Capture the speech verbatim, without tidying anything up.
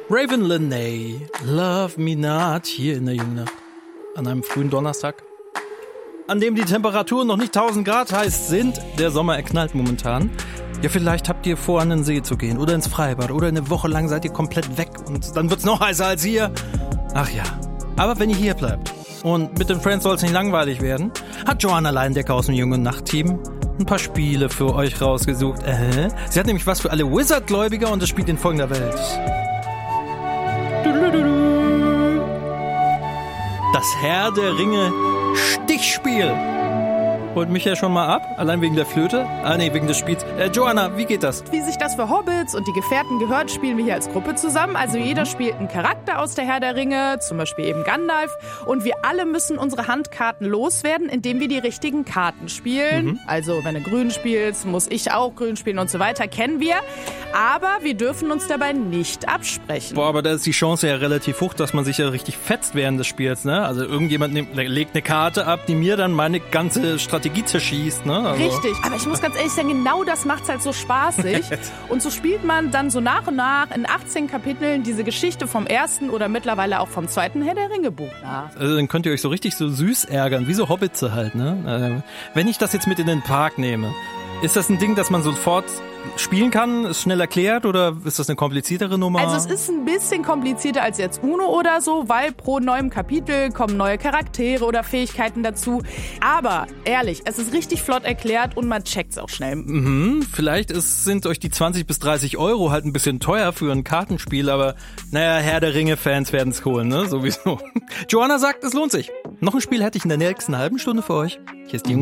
Raven Lenae, Love Me Not, hier in der Jungnacht, an einem frühen Donnerstag, an dem die Temperaturen noch nicht tausend Grad heiß sind. Der Sommer erknallt momentan. Ja, vielleicht habt ihr vor, an den See zu gehen oder ins Freibad oder eine Woche lang seid ihr komplett weg und dann wird's noch heißer als hier. Ach ja, aber wenn ihr hier bleibt und mit den Friends soll's nicht langweilig werden, hat Joanna Leindecker aus dem Jungen Nacht-Team ein paar Spiele für euch rausgesucht. Äh, sie hat nämlich was für alle Wizard-Gläubiger und es spielt in folgender Welt. Das Herr der Ringe Stichspiel. Holt mich ja schon mal ab, allein wegen der Flöte. Ah nee, wegen des Spiels. Äh, Joanna, wie geht das? Wie sich das für Hobbits und die Gefährten gehört, spielen wir hier als Gruppe zusammen. Also jeder spielt einen Charakter aus der Herr der Ringe, zum Beispiel eben Gandalf. Und wir alle müssen unsere Handkarten loswerden, indem wir die richtigen Karten spielen. Mhm. Also wenn du grün spielst, muss ich auch grün spielen und so weiter. Kennen wir. Aber wir dürfen uns dabei nicht absprechen. Boah, aber da ist die Chance ja relativ hoch, dass man sich ja richtig fetzt während des Spiels, ne? Also irgendjemand nimmt, legt eine Karte ab, die mir dann meine ganze Strategie zerschießt, ne? Also. Richtig, aber ich muss ganz ehrlich sagen, genau das macht's halt so spaßig. Und so spielt man dann so nach und nach in achtzehn Kapiteln diese Geschichte vom ersten oder mittlerweile auch vom zweiten Herr der Ringe Buch nach. Also dann könnt ihr euch so richtig so süß ärgern, wie so Hobbitze halt, ne? Wenn ich das jetzt mit in den Park nehme, ist das ein Ding, das man sofort spielen kann? Ist schnell erklärt oder ist das eine kompliziertere Nummer? Also es ist ein bisschen komplizierter als jetzt Uno oder so, weil pro neuem Kapitel kommen neue Charaktere oder Fähigkeiten dazu. Aber ehrlich, es ist richtig flott erklärt und man checkt's auch schnell. Mhm, vielleicht ist, sind euch die zwanzig bis dreißig Euro halt ein bisschen teuer für ein Kartenspiel, aber naja, Herr der Ringe-Fans werden's holen, ne? Sowieso. Joanna sagt, es lohnt sich. Noch ein Spiel hätte ich in der nächsten halben Stunde für euch. Hier ist die